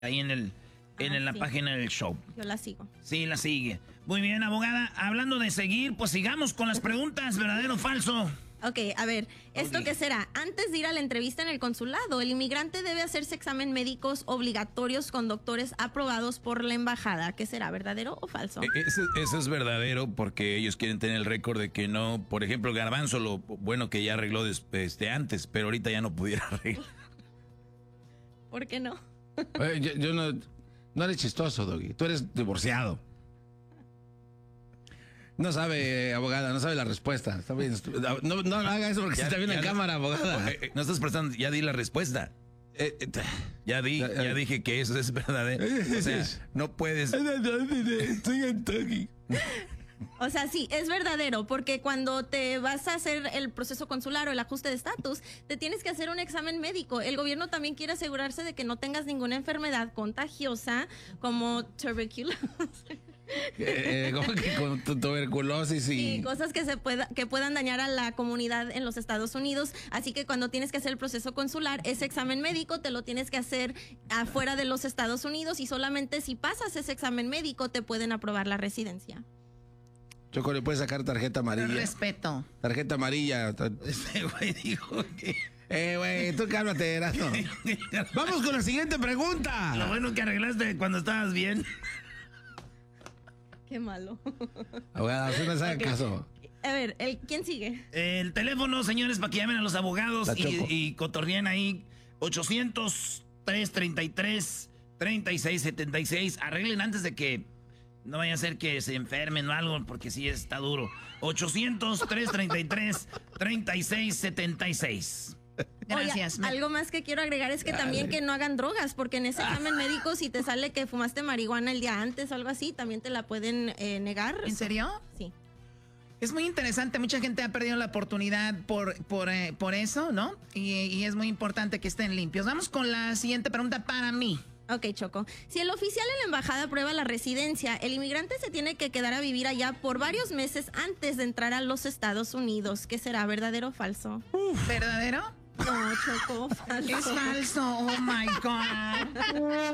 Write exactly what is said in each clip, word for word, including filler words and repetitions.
ahí en el en, ah, en la sí. página del show. Yo la sigo. Sí, la sigue. Muy bien, abogada. Hablando de seguir, pues sigamos con las preguntas, ¿verdadero o falso? Ok, a ver, ¿esto okay. qué será? Antes de ir a la entrevista en el consulado, el inmigrante debe hacerse examen médicos obligatorios con doctores aprobados por la embajada. ¿Qué será, verdadero o falso? Eso, eso es verdadero porque ellos quieren tener el récord de que no, por ejemplo, Garbanzo, lo bueno que ya arregló este, antes, pero ahorita ya no pudiera arreglar. ¿Por qué no? Oye, yo, yo no, no eres chistoso, Doggy. Tú eres divorciado. No sabe, abogada, no sabe la respuesta. Está bien, no, no haga eso porque ya, se está viendo en no, cámara, abogada. Eh, no estás prestando, ya di la respuesta. Eh, eh, ya di, ya, ya dije que eso es verdadero. O sea, no puedes. O sea, sí, es verdadero, porque cuando te vas a hacer el proceso consular o el ajuste de estatus, te tienes que hacer un examen médico. El gobierno también quiere asegurarse de que no tengas ninguna enfermedad contagiosa como tuberculosis. Eh, como que con tuberculosis y... Sí, cosas que se pueda, que puedan dañar a la comunidad en los Estados Unidos. Así que cuando tienes que hacer el proceso consular, ese examen médico te lo tienes que hacer afuera de los Estados Unidos y solamente si pasas ese examen médico te pueden aprobar la residencia. Choco, le puedes sacar tarjeta amarilla. Pero respeto. Tarjeta amarilla. Este güey dijo que... Eh, güey, tú cálmate, Erasmo. Vamos con la siguiente pregunta. Lo bueno que arreglaste cuando estabas bien. Qué malo. Abogada, usted no sabe okay. caso. A ver, el, ¿quién sigue? El teléfono, señores, para que llamen a los abogados y, y cotorreen ahí. ochocientos, trescientos treinta y tres, treinta y seis setenta y seis. Arreglen antes de que no vaya a ser que se enfermen o algo, porque sí está duro. ochocientos, trescientos treinta y tres, treinta y seis setenta y seis. Gracias. Oye, algo más que quiero agregar es que Dale. también que no hagan drogas, porque en ese examen médico si te sale que fumaste marihuana el día antes o algo así, también te la pueden eh, negar. ¿En serio? Sí. Es muy interesante, mucha gente ha perdido la oportunidad por, por, eh, por eso, ¿no? Y, y es muy importante que estén limpios. Vamos con la siguiente pregunta para mí. Ok, Choco. Si el oficial en la embajada aprueba la residencia, el inmigrante se tiene que quedar a vivir allá por varios meses antes de entrar a los Estados Unidos. ¿Qué será, verdadero o falso? Uf, ¿verdadero? No, Choco, falso. Es falso, oh my God.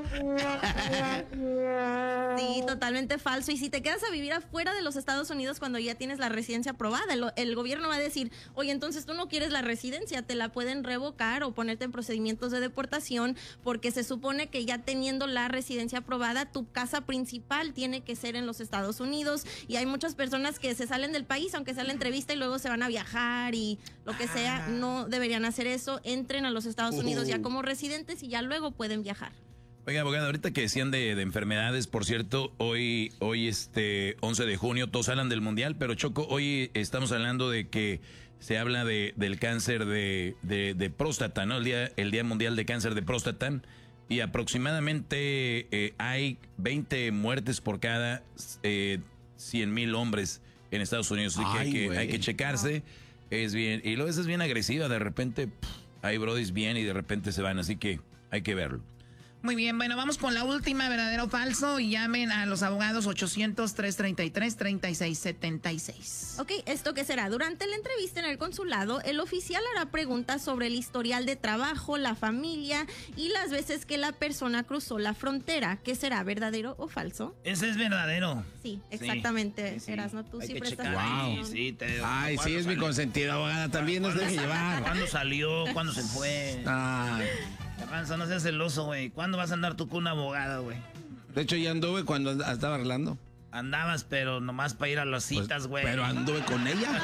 Sí, totalmente falso. Y si te quedas a vivir afuera de los Estados Unidos cuando ya tienes la residencia aprobada, el, el gobierno va a decir, oye, entonces tú no quieres la residencia, te la pueden revocar o ponerte en procedimientos de deportación, porque se supone que ya teniendo la residencia aprobada, tu casa principal tiene que ser en los Estados Unidos. Y hay muchas personas que se salen del país, aunque sea la entrevista, y luego se van a viajar y lo que ah. sea, no deberían hacer eso. Entren a los Estados Unidos uh. ya como residentes y ya luego pueden viajar. Oiga, abogada, ahorita que decían de, de enfermedades, por cierto, hoy, hoy este once de junio, todos hablan del mundial, pero Choco, hoy estamos hablando de que se habla de, del cáncer de, de, de próstata, ¿no? El día, el día mundial de cáncer de próstata, y aproximadamente eh, hay veinte muertes por cada eh, cien mil hombres en Estados Unidos, así que hay que, hay que checarse. Ah. Es bien, y luego es bien agresiva, de repente pff, hay brodis bien y de repente se van, así que hay que verlo. Muy bien, bueno, vamos con la última, verdadero o falso, y llamen a los abogados ochocientos, trescientos treinta y tres, treinta y seis setenta y seis. Ok, ¿esto qué será? Durante la entrevista en el consulado, el oficial hará preguntas sobre el historial de trabajo, la familia y las veces que la persona cruzó la frontera. ¿Qué será, verdadero o falso? Ese es verdadero. Sí, exactamente. Sí, sí. Erasmo, tú Hay sí que prestas. Wow. Sí, te, Ay, sí, es salió? Mi consentido, abogada, también nos deje llevar. ¿Cuándo salió? ¿Cuándo se fue? Ay. Garbanzo, no seas celoso, güey. ¿Cuándo vas a andar tú con una abogada, güey? De hecho, ya anduve cuando estaba arreglando. Andabas, pero nomás para ir a las citas, güey. Pues, pero anduve con ella.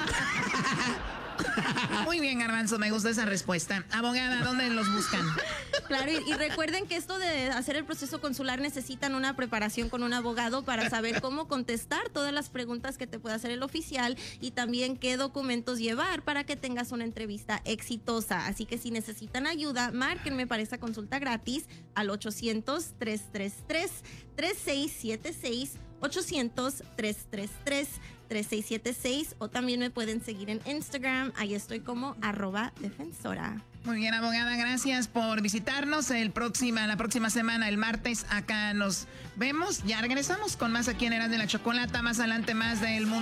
Muy bien, Garbanzo, me gusta esa respuesta. Abogada, ¿dónde los buscan? Claro, y, y recuerden que esto de hacer el proceso consular necesitan una preparación con un abogado para saber cómo contestar todas las preguntas que te pueda hacer el oficial y también qué documentos llevar para que tengas una entrevista exitosa. Así que si necesitan ayuda, márquenme para esta consulta gratis al ochocientos, trescientos treinta y tres, treinta y seis setenta y seis, ochocientos, trescientos treinta y tres, treinta y seis setenta y seis, o también me pueden seguir en Instagram, ahí estoy como arroba defensora. Muy bien, abogada, gracias por visitarnos. El próxima, la próxima semana, el martes, acá nos vemos. Ya regresamos con más aquí en Eras de la Chocolata. Más adelante, más del mundo.